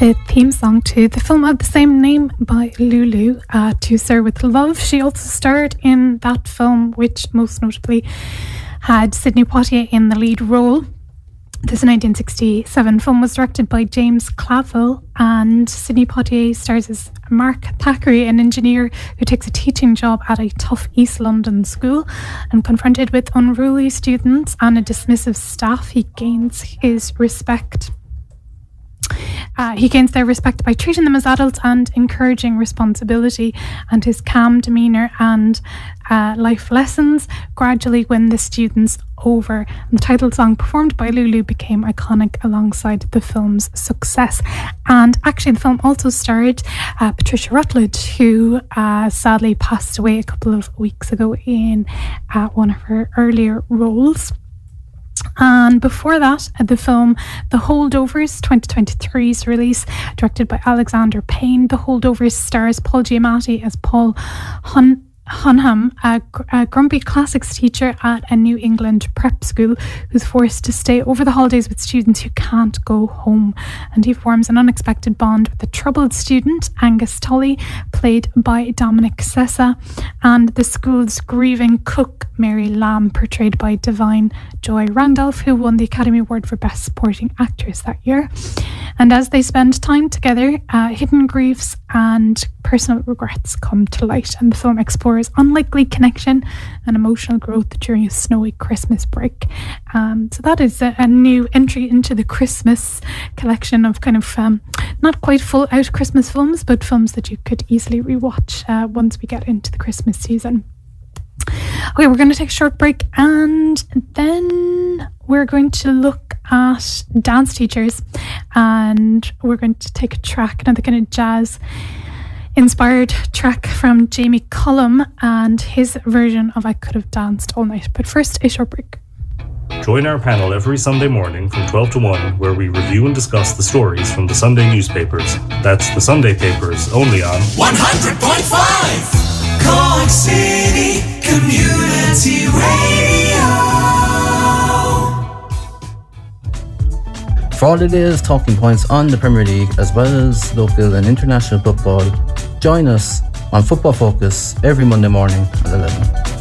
the theme song to the film of the same name by Lulu, To Sir With Love. She also starred in that film, which most notably had Sidney Poitier in the lead role. This 1967 film was directed by James Clavell, and Sidney Poitier stars as Mark Thackeray, an engineer who takes a teaching job at a tough East London school, and confronted with unruly students and a dismissive staff, he gains their respect by treating them as adults and encouraging responsibility, and his calm demeanour and life lessons gradually win the students over. And the title song, performed by Lulu, became iconic alongside the film's success. And actually the film also starred Patricia Rutledge, who sadly passed away a couple of weeks ago in one of her earlier roles. And before that, the film The Holdovers, 2023's release, directed by Alexander Payne. The Holdovers stars Paul Giamatti as Paul Hunham, a grumpy classics teacher at a New England prep school who's forced to stay over the holidays with students who can't go home. And he forms an unexpected bond with the troubled student, Angus Tully, played by Dominic Sessa, and the school's grieving cook, Mary Lamb, portrayed by Divine Joy Randolph, who won the Academy Award for Best Supporting Actress that year. And as they spend time together, hidden griefs and personal regrets come to light, and the film explores unlikely connection and emotional growth during a snowy Christmas break. So that is a new entry into the Christmas collection of kind of not quite full out Christmas films, but films that you could easily rewatch once we get into the Christmas season. Okay, we're going to take a short break, and then we're going to look at dance teachers, and we're going to take a track, another kind of jazz inspired track from Jamie Cullum and his version of I Could Have Danced All Night. But first, a short break. Join our panel every Sunday morning from 12 to 1, where we review and discuss the stories from the Sunday newspapers. That's the Sunday Papers, only on 100.5 Cork City Community Radio. For all the latest talking points on the Premier League, as well as local and international football, join us on Football Focus every Monday morning at 11.